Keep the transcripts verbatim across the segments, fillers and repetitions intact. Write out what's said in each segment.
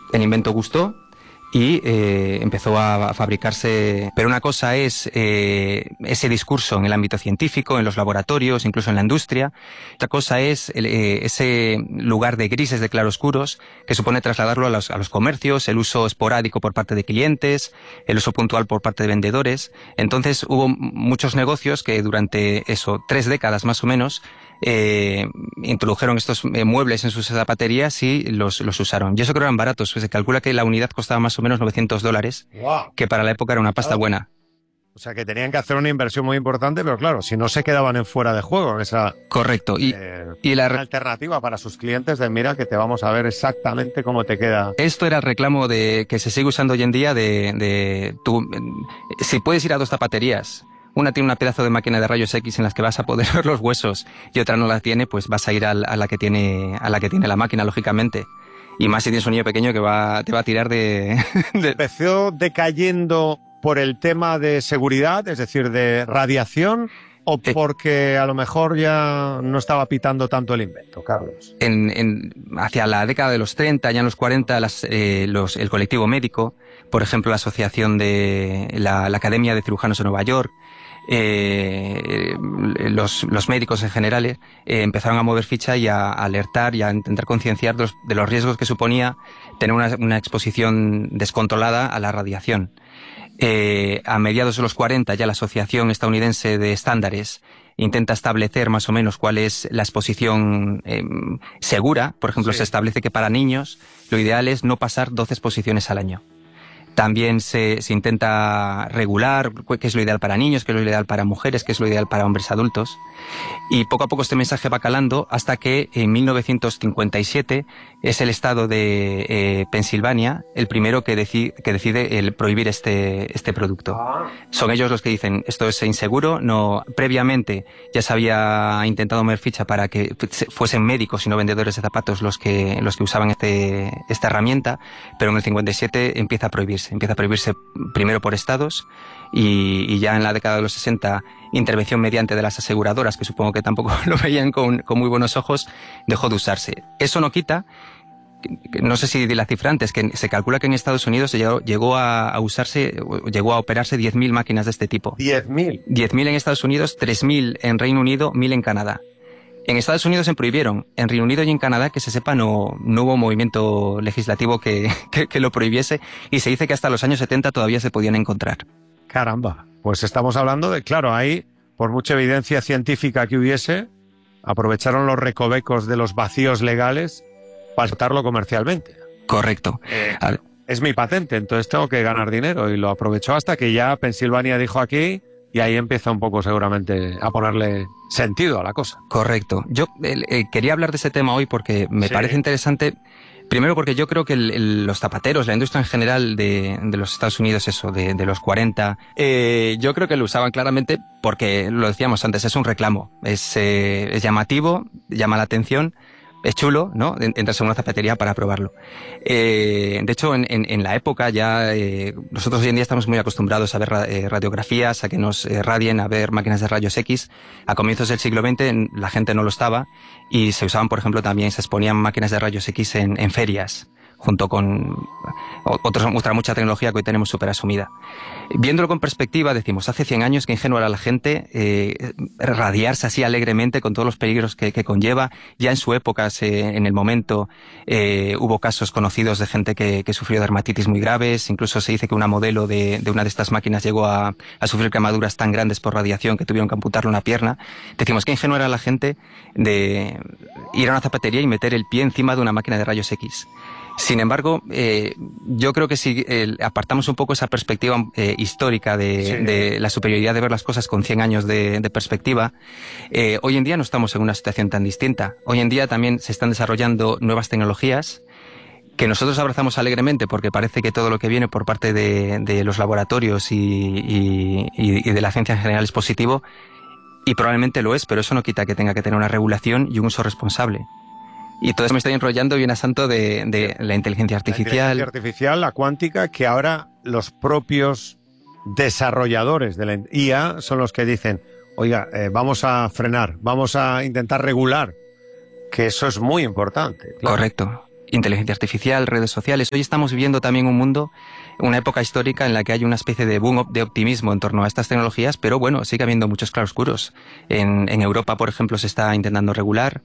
El invento gustó y eh, empezó a, a fabricarse. Pero una cosa es eh, ese discurso en el ámbito científico, en los laboratorios, incluso en la industria. Otra cosa es el, eh, ese lugar de grises, de claroscuros, que supone trasladarlo a los, a los comercios, el uso esporádico por parte de clientes, el uso puntual por parte de vendedores. Entonces hubo muchos negocios que durante eso, tres décadas más o menos, Eh, introdujeron estos eh, muebles en sus zapaterías y los, los usaron. Y eso creo que eran baratos. Pues se calcula que la unidad costaba más o menos novecientos dólares, wow. que para la época era una pasta Claro. buena. O sea, que tenían que hacer una inversión muy importante, pero claro, si no se quedaban en fuera de juego, en esa Correcto. Y, eh, y la, una alternativa para sus clientes de mira que te vamos a ver exactamente cómo te queda. esto era el reclamo de que se sigue usando hoy en día de, de tú, si puedes ir a dos zapaterías. Una tiene una pedazo de máquina de rayos X en las que vas a poder ver los huesos y otra no la tiene, pues vas a ir a, a la que tiene a la que tiene la máquina, lógicamente. Y más si tienes un niño pequeño que va te va a tirar de, de... ¿Empezó decayendo por el tema de seguridad, es decir, de radiación, o Eh. porque a lo mejor ya no estaba pitando tanto el invento, Carlos? En, en, hacia la década de los treinta, ya en los cuarenta, las, eh, los, el colectivo médico, por ejemplo, la asociación de la, la Academia de Cirujanos de Nueva York, eh, los, los médicos en general eh, empezaron a mover ficha y a, a alertar y a intentar concienciar de los, de los riesgos que suponía tener una, una exposición descontrolada a la radiación. Eh, a mediados de los cuarenta ya la Asociación Estadounidense de Estándares intenta establecer más o menos cuál es la exposición eh, segura. Por ejemplo, Sí. se establece que para niños lo ideal es no pasar doce exposiciones al año. También se, se intenta regular qué es lo ideal para niños, qué es lo ideal para mujeres, qué es lo ideal para hombres adultos. Y poco a poco este mensaje va calando hasta que en mil novecientos cincuenta y siete es el estado de eh, Pensilvania el primero que, deci que decide el prohibir este, este producto. Ah. Son ellos los que dicen esto es inseguro. No, previamente ya se había intentado mover ficha para que fuesen médicos y no vendedores de zapatos los que, los que usaban este, esta herramienta, pero en el cincuenta y siete empieza a prohibirse. Empieza a prohibirse primero por estados y, y ya en la década de los sesenta intervención mediante de las aseguradoras, que supongo que tampoco lo veían con, con muy buenos ojos, dejó de usarse. Eso no quita, no sé si di la cifra antes, que se calcula que en Estados Unidos llegó, llegó a, a usarse, llegó a operarse diez mil máquinas de este tipo. diez mil. diez mil en Estados Unidos, tres mil en Reino Unido, mil en Canadá. En Estados Unidos se prohibieron, en Reino Unido y en Canadá, que se sepa, no, no hubo movimiento legislativo que, que, que lo prohibiese, y se dice que hasta los años setenta todavía se podían encontrar. Caramba, pues estamos hablando de, claro, ahí, por mucha evidencia científica que hubiese, aprovecharon los recovecos de los vacíos legales para explotarlo comercialmente. Correcto. Eh, A ver, es mi patente, entonces tengo que ganar dinero, y lo aprovechó hasta que ya Pensilvania dijo aquí, y ahí empieza un poco seguramente a ponerle sentido a la cosa. correcto. Yo eh, eh, quería hablar de ese tema hoy porque me Sí. parece interesante. Primero porque yo creo que el, el, los zapateros, la industria en general de, de los Estados Unidos, eso, de, de los cuarenta, eh, yo creo que lo usaban claramente porque, lo decíamos antes, es un reclamo. Es, eh, es llamativo, llama la atención, es chulo, ¿no? Entras en una zapatería para probarlo. Eh, de hecho, en, en, en la época ya, eh, nosotros hoy en día estamos muy acostumbrados a ver eh, radiografías, a que nos eh, radien, a ver máquinas de rayos X. A comienzos del siglo veinte la gente no lo estaba y se usaban, por ejemplo, también se exponían máquinas de rayos X en, en ferias, junto con otros, otra mucha tecnología que hoy tenemos súper asumida. Viéndolo con perspectiva, decimos, hace cien años que ingenua era la gente eh, radiarse así alegremente con todos los peligros que, que conlleva. Ya en su época, se, en el momento, eh, hubo casos conocidos de gente que, que sufrió dermatitis muy graves. Incluso se dice que una modelo de, de una de estas máquinas llegó a, a sufrir quemaduras tan grandes por radiación que tuvieron que amputarle una pierna. Decimos, que ingenua era la gente de ir a una zapatería y meter el pie encima de una máquina de rayos X. Sin embargo, eh, yo creo que si eh, apartamos un poco esa perspectiva eh, histórica de, sí. de la superioridad de ver las cosas con cien años de, de perspectiva, eh, hoy en día no estamos en una situación tan distinta. Hoy en día también se están desarrollando nuevas tecnologías que nosotros abrazamos alegremente porque parece que todo lo que viene por parte de, de los laboratorios y, y, y de la ciencia en general es positivo, y probablemente lo es, pero eso no quita que tenga que tener una regulación y un uso responsable. Y todo eso me estoy enrollando bien a santo de, de la inteligencia artificial. La inteligencia artificial, la cuántica, que ahora los propios desarrolladores de la I A son los que dicen, oiga, eh, vamos a frenar, vamos a intentar regular, que eso es muy importante. Claro. Correcto. inteligencia artificial, redes sociales. Hoy estamos viviendo también un mundo, una época histórica en la que hay una especie de boom de optimismo en torno a estas tecnologías, pero bueno, sigue habiendo muchos claroscuros. En, en Europa, por ejemplo, se está intentando regular.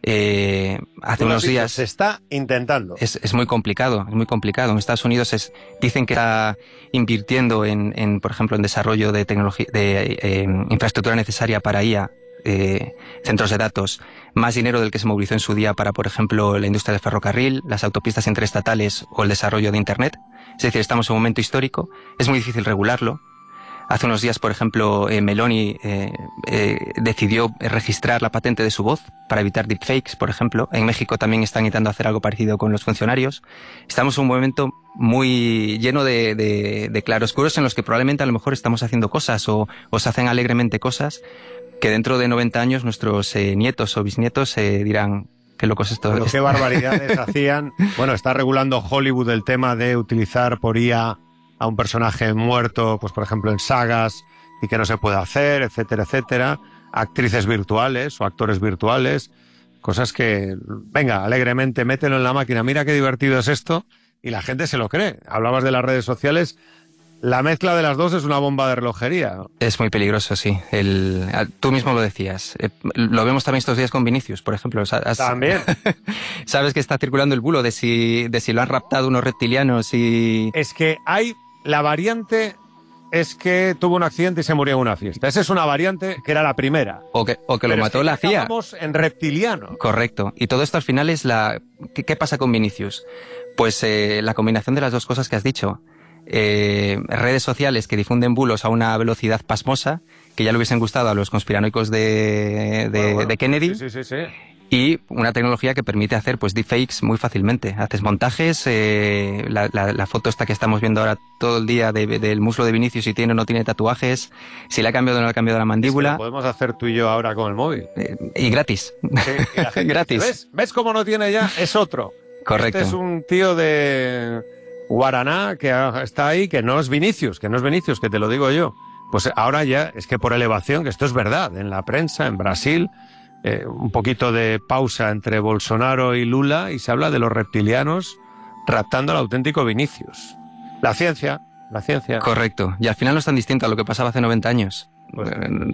Eh, hace unos días... Se está intentando. Es, es muy complicado, es muy complicado. En Estados Unidos es, dicen que está invirtiendo en, en, por ejemplo, en desarrollo de tecnología, de eh, infraestructura necesaria para I A, Eh, centros de datos, más dinero del que se movilizó en su día para, por ejemplo, la industria del ferrocarril, las autopistas interestatales o el desarrollo de Internet. Es decir, estamos en un momento histórico, es muy difícil regularlo. Hace unos días, por ejemplo, eh, Meloni eh, eh, decidió registrar la patente de su voz para evitar deepfakes, por ejemplo. En México también están intentando hacer algo parecido con los funcionarios. Estamos en un momento muy lleno de, de, de claroscuros en los que probablemente a lo mejor estamos haciendo cosas o, o se hacen alegremente cosas que dentro de noventa años nuestros eh, nietos o bisnietos eh, dirán qué locos esto. Pero qué barbaridades hacían. Bueno, está regulando Hollywood el tema de utilizar por I A a un personaje muerto, pues por ejemplo en sagas, y que no se puede hacer, etcétera, etcétera. Actrices virtuales o actores virtuales, cosas que, venga, alegremente, mételo en la máquina, mira qué divertido es esto, y la gente se lo cree. Hablabas de las redes sociales. La mezcla de las dos es una bomba de relojería. Es muy peligroso, sí. El, tú mismo lo decías. Eh, lo vemos también estos días con Vinicius, por ejemplo. Has, también. Sabes que está circulando el bulo de si, de si lo han raptado unos reptilianos y... Es que hay... La variante es que tuvo un accidente y se murió en una fiesta. Esa es una variante que era la primera. O que, o que lo mató es que la C I A. Estamos en reptiliano. Correcto. Y todo esto al final es la... ¿Qué, qué pasa con Vinicius? Pues eh, la combinación de las dos cosas que has dicho. Eh, redes sociales que difunden bulos a una velocidad pasmosa, que ya le hubiesen gustado a los conspiranoicos de, de, bueno, bueno. de Kennedy. Sí, sí, sí, sí. Y una tecnología que permite hacer pues deepfakes muy fácilmente. Haces montajes, eh, la, la, la foto esta que estamos viendo ahora todo el día de, de, del muslo de Vinicius, si tiene o no tiene tatuajes, si le ha cambiado o no le ha cambiado la mandíbula. Es que lo podemos hacer tú y yo ahora con el móvil. Eh, y gratis. Sí, y la gente gratis. Dice, ¿Ves? ¿Ves cómo no tiene ya? Es otro. Correcto. Este es un tío de Guaraná que está ahí, que no es Vinicius, que no es Vinicius, que te lo digo yo. Pues ahora ya, es que por elevación, que esto es verdad, en la prensa, en Brasil... Eh, un poquito de pausa entre Bolsonaro y Lula y se habla de los reptilianos raptando al auténtico Vinicius. La ciencia, la ciencia. Correcto. Y al final no es tan distinto a lo que pasaba hace noventa años. Pues,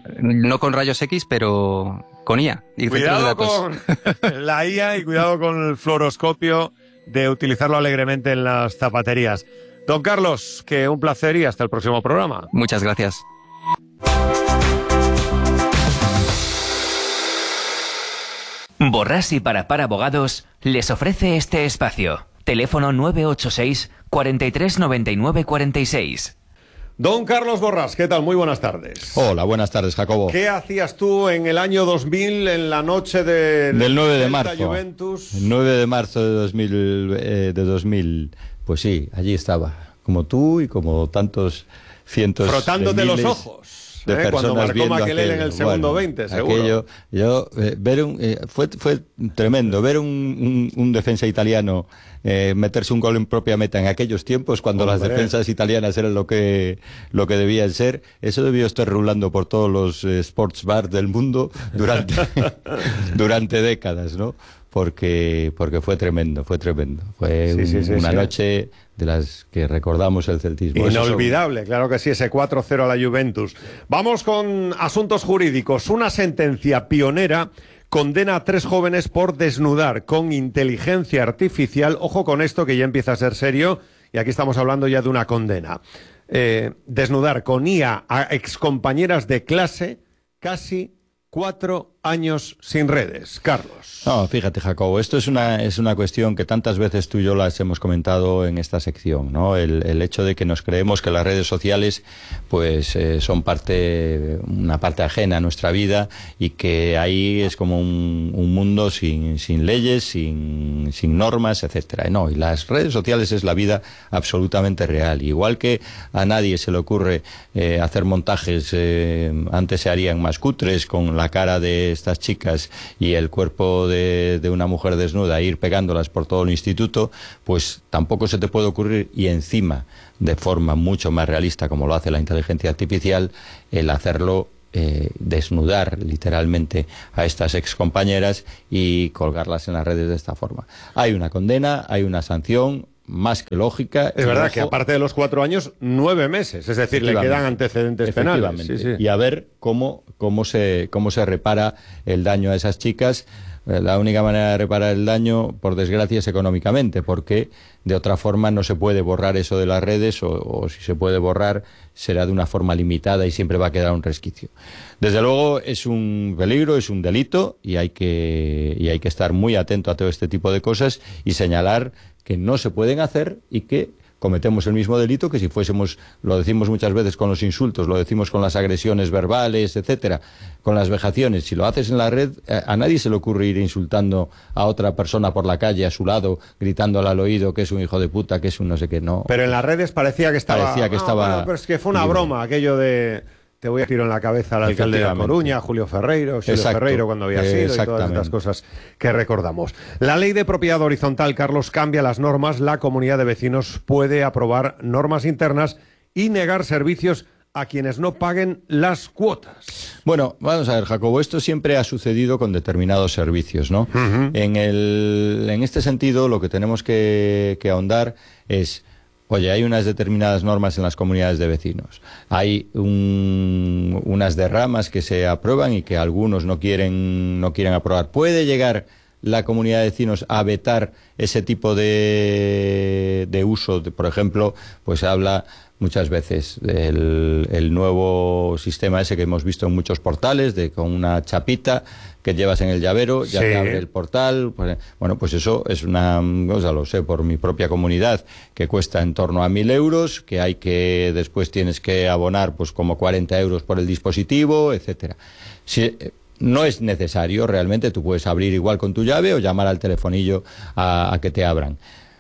no con rayos X, pero con I A. Y cuidado con la I A y cuidado con el fluoroscopio de utilizarlo alegremente en las zapaterías. Don Carlos, que un placer y hasta el próximo programa. Muchas gracias. Borrás y Parapar Abogados les ofrece este espacio. Teléfono nueve ocho seis, cuarenta y tres, noventa y nueve, cuarenta y seis. Don Carlos Borrás, ¿qué tal? Muy buenas tardes. Hola, buenas tardes, Jacobo. ¿Qué hacías tú en el año dos mil, en la noche de, del nueve de marzo? Juventus? El nueve de marzo de dos mil, eh, de dos mil, pues sí, allí estaba, como tú y como tantos cientos frotándote de miles los ojos. De ¿Eh? Cuando marcó Makelele en el segundo bueno, veinte, seguro. Aquello, yo, eh, ver un, eh, fue, fue tremendo ver un, un, un defensa italiano eh, meterse un gol en propia meta en aquellos tiempos, cuando Hombre. las defensas italianas eran lo que, lo que debían ser. Eso debió estar rulando por todos los eh, sports bars del mundo durante, durante décadas, ¿no? Porque, porque fue tremendo, fue tremendo. Fue sí, un, sí, sí, una sí. noche de las que recordamos el celtismo. Inolvidable, claro que sí, ese cuatro cero a la Juventus. Vamos con asuntos jurídicos. Una sentencia pionera condena a tres jóvenes por desnudar con inteligencia artificial. Ojo con esto, que ya empieza a ser serio, y aquí estamos hablando ya de una condena. Eh, desnudar con I A a excompañeras de clase casi cuatro años sin redes. Carlos. No, fíjate, Jacobo, esto es una, es una cuestión que tantas veces tú y yo las hemos comentado en esta sección, ¿no? El, el hecho de que nos creemos que las redes sociales pues eh, son parte, una parte ajena a nuestra vida, y que ahí es como un, un mundo sin, sin leyes, sin, sin normas, etcétera. No, y las redes sociales es la vida absolutamente real. Igual que a nadie se le ocurre eh, hacer montajes, eh, antes se harían más cutres, con la cara de estas chicas y el cuerpo de, de una mujer desnuda, ir pegándolas por todo el instituto, pues tampoco se te puede ocurrir, y encima de forma mucho más realista, como lo hace la inteligencia artificial, el hacerlo eh, desnudar literalmente a estas excompañeras y colgarlas en las redes de esta forma. Hay una condena, hay una sanción más que lógica. Es verdad que aparte de los cuatro años, nueve meses, es decir, le quedan antecedentes penales. Sí, sí. Y a ver cómo, cómo, se, cómo se repara el daño a esas chicas. La única manera de reparar el daño, por desgracia, es económicamente, porque de otra forma no se puede borrar eso de las redes, o, o si se puede borrar, será de una forma limitada y siempre va a quedar un resquicio. Desde luego es un peligro, es un delito, y hay que, y hay que estar muy atento a todo este tipo de cosas y señalar que no se pueden hacer y que cometemos el mismo delito que si fuésemos, lo decimos muchas veces con los insultos, lo decimos con las agresiones verbales, etcétera, con las vejaciones. Si lo haces en la red, a nadie se le ocurre ir insultando a otra persona por la calle a su lado, gritándole al oído que es un hijo de puta, que es un no sé qué, no. Pero en las redes parecía que estaba... Parecía que no, estaba... Bueno, pero es que fue una broma, aquello de... Te voy a tirar en la cabeza al alcalde de La Coruña, Julio Ferreiro, Julio Exacto. Ferreiro cuando había sido, y todas estas cosas que recordamos. La ley de propiedad horizontal, Carlos, cambia las normas. La comunidad de vecinos puede aprobar normas internas y negar servicios a quienes no paguen las cuotas. Bueno, vamos a ver, Jacobo, esto siempre ha sucedido con determinados servicios, ¿no? Uh-huh. En el, en este sentido, lo que tenemos que, que ahondar es... Oye, hay unas determinadas normas en las comunidades de vecinos. Hay un, unas derramas que se aprueban y que algunos no quieren, no quieren aprobar. ¿Puede llegar la comunidad de vecinos a vetar ese tipo de, de uso? Por ejemplo, pues habla muchas veces del el nuevo sistema ese que hemos visto en muchos portales, de con una chapita que llevas en el llavero, ya sí. Te abre el portal. Pues, bueno, pues eso es una cosa, lo sé por mi propia comunidad, que cuesta en torno a mil euros, que hay que, después tienes que abonar pues como cuarenta euros por el dispositivo, etcétera. Si, no es necesario, realmente tú puedes abrir igual con tu llave o llamar al telefonillo a, a que te abran.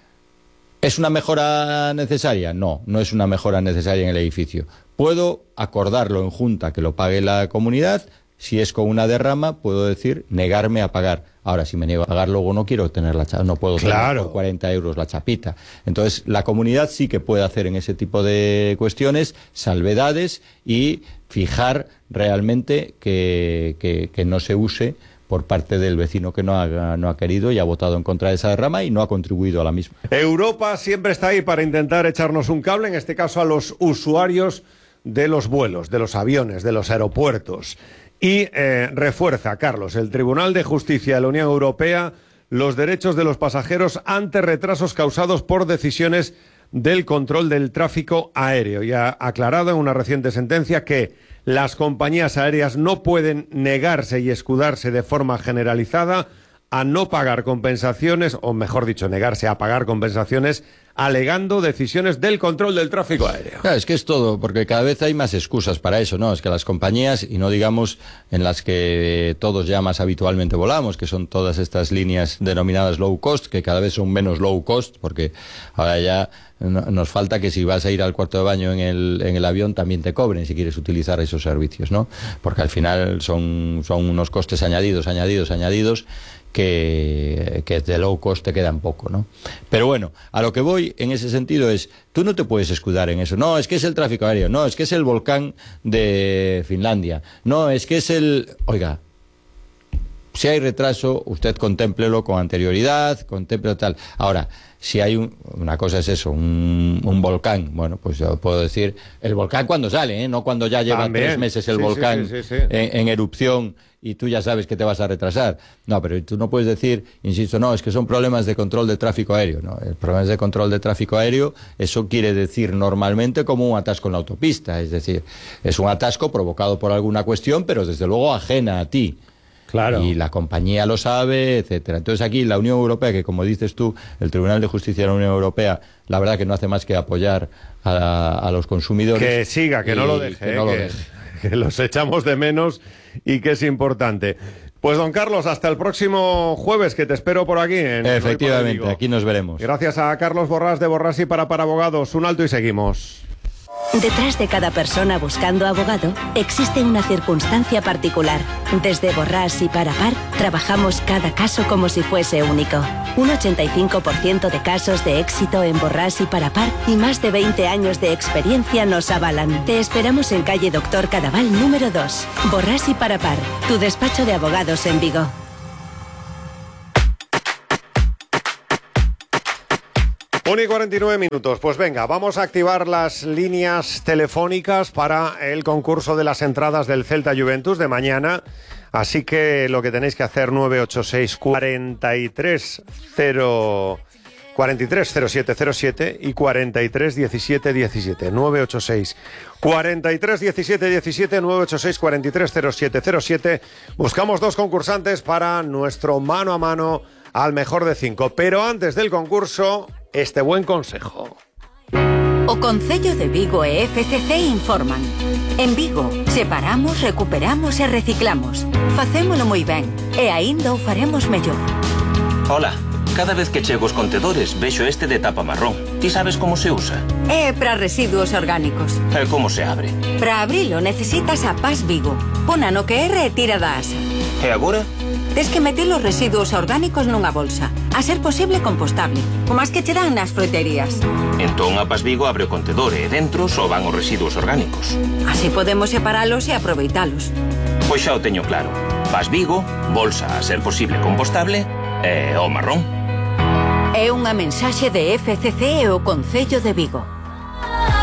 ¿Es una mejora necesaria? No, no es una mejora necesaria en el edificio. Puedo acordarlo en junta que lo pague la comunidad. Si es con una derrama, puedo decir negarme a pagar. Ahora, si me niego a pagar, luego no quiero tener la chapita, no puedo tener claro. por cuarenta euros la chapita. Entonces, la comunidad sí que puede hacer en ese tipo de cuestiones salvedades y fijar realmente que, que, que no se use por parte del vecino que no ha, no ha querido y ha votado en contra de esa derrama y no ha contribuido a la misma. Europa siempre está ahí para intentar echarnos un cable, en este caso a los usuarios de los vuelos, de los aviones, de los aeropuertos. Y eh, refuerza, Carlos, el Tribunal de Justicia de la Unión Europea los derechos de los pasajeros ante retrasos causados por decisiones del control del tráfico aéreo. Y ha aclarado en una reciente sentencia que las compañías aéreas no pueden negarse y escudarse de forma generalizada a no pagar compensaciones, o mejor dicho, negarse a pagar compensaciones, alegando decisiones del control del tráfico aéreo. Claro, es que es todo, porque cada vez hay más excusas para eso, ¿no? Es que las compañías, y no digamos en las que todos ya más habitualmente volamos, que son todas estas líneas denominadas low cost, que cada vez son menos low cost, porque ahora ya no, nos falta que si vas a ir al cuarto de baño en el, en el avión también te cobren si quieres utilizar esos servicios, ¿no? Porque al final son, son unos costes añadidos, añadidos, añadidos, que, que de low cost te quedan poco, ¿no? Pero bueno, a lo que voy en ese sentido es, tú no te puedes escudar en eso. No, es que es el tráfico aéreo, no, es que es el volcán de Finlandia, no, es que es el... Oiga, si hay retraso, usted contémplelo con anterioridad, contémplelo tal. Ahora, si hay un, una cosa es eso, un, un volcán, bueno, pues yo puedo decir, el volcán cuando sale, ¿eh? No cuando ya lleva También. tres meses el sí, volcán sí, sí, sí, sí. En, en erupción y tú ya sabes que te vas a retrasar. No, pero tú no puedes decir, insisto, no, es que son problemas de control de tráfico aéreo. No, el problema de control de tráfico aéreo, eso quiere decir normalmente como un atasco en la autopista, es decir, es un atasco provocado por alguna cuestión, pero desde luego ajena a ti. Claro. Y la compañía lo sabe, etcétera. Entonces aquí la Unión Europea, que como dices tú, el Tribunal de Justicia de la Unión Europea, la verdad que no hace más que apoyar a, a los consumidores. Que siga, que no lo deje. Que, no que, lo deje. que los echamos de menos y que es importante. Pues don Carlos, hasta el próximo jueves, que te espero por aquí. En Efectivamente, aquí nos veremos. Gracias a Carlos Borrás de Borrás y para para Abogados. Un alto y seguimos. Detrás de cada persona buscando abogado existe una circunstancia particular. Desde Borràs y Parapar trabajamos cada caso como si fuese único. Un ochenta y cinco por ciento de casos de éxito en Borràs y Parapar y más de veinte años de experiencia nos avalan. Te esperamos en calle Doctor Cadaval número dos. Borràs y Parapar, tu despacho de abogados en Vigo. uno y cuarenta y nueve minutos. Pues venga, vamos a activar las líneas telefónicas para el concurso de las entradas del Celta Juventus de mañana. Así que lo que tenéis que hacer, nueve ocho seis, cuarenta y tres cero siete cero siete y cuarenta y tres diecisiete diecisiete. nueve ocho seis, cuarenta y tres diecisiete diecisiete, nueve ocho seis, cuarenta y tres cero siete cero siete. Buscamos dos concursantes para nuestro mano a mano al mejor de cinco. Pero antes del concurso, este buen consejo. O Concello de Vigo e F C C informan. En Vigo, separamos, recuperamos e reciclamos. Facémolo moi ben e aínda o faremos mellor. Hola, cada vez que chego os contedores vexo este de tapa marrón. Ti sabes como se usa? É para residuos orgánicos. E como se abre? Para abrilo necesitas a Paz Vigo. Pona no que erre e tira da asa. E agora? Tes que meter os residuos orgánicos nunha bolsa. A ser posible compostable, como as que che dan nas froiterías. Entón a Paz Vigo abre o contedor e dentro só van os residuos orgánicos. Así podemos separalos e aproveitalos. Pois xa o teño claro. Paz Vigo, bolsa a ser posible compostable e o marrón. É unha mensaxe de F C C e o Concello de Vigo.